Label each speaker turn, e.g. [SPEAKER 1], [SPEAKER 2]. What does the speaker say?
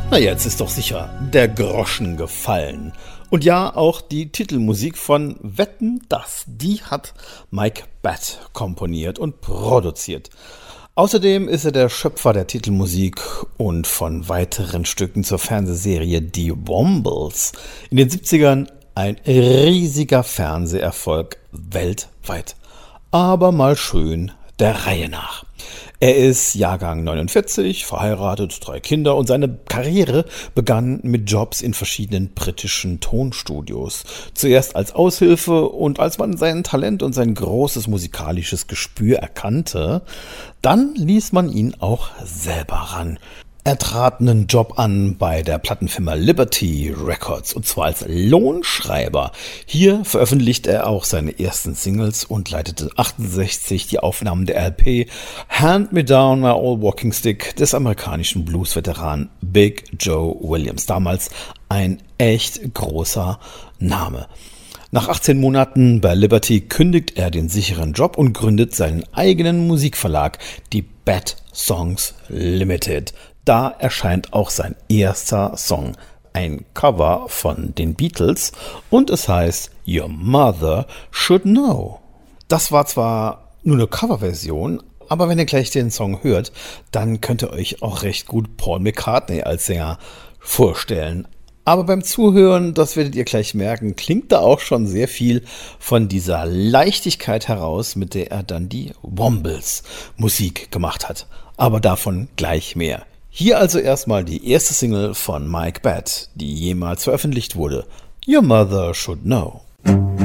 [SPEAKER 1] Na, jetzt ist doch sicher der Groschen gefallen. Und ja, auch die Titelmusik von Wetten, dass, die hat Mike Batt komponiert und produziert. Außerdem ist er der Schöpfer der Titelmusik und von weiteren Stücken zur Fernsehserie Die Wombles. In den 70ern ein riesiger Fernseherfolg weltweit. Aber mal schön der Reihe nach. Er ist Jahrgang 49, verheiratet, 3 Kinder und seine Karriere begann mit Jobs in verschiedenen britischen Tonstudios. Zuerst als Aushilfe und als man sein Talent und sein großes musikalisches Gespür erkannte, dann ließ man ihn auch selber ran. Er trat einen Job an bei der Plattenfirma Liberty Records und zwar als Lohnschreiber. Hier veröffentlichte er auch seine ersten Singles und leitete 68 die Aufnahmen der LP Hand Me Down My Old Walking Stick des amerikanischen Blues-Veteranen Big Joe Williams. Damals ein echt großer Name. Nach 18 Monaten bei Liberty kündigt er den sicheren Job und gründet seinen eigenen Musikverlag, die Batt Songs Limited. Da erscheint auch sein erster Song, ein Cover von den Beatles und es heißt Your Mother Should Know. Das war zwar nur eine Coverversion, aber wenn ihr gleich den Song hört, dann könnt ihr euch auch recht gut Paul McCartney als Sänger vorstellen. Aber beim Zuhören, das werdet ihr gleich merken, klingt da auch schon sehr viel von dieser Leichtigkeit heraus, mit der er dann die Wombles Musik gemacht hat. Aber davon gleich mehr. Hier also erstmal die erste Single von Mike Batt, die jemals veröffentlicht wurde. Your Mother Should Know.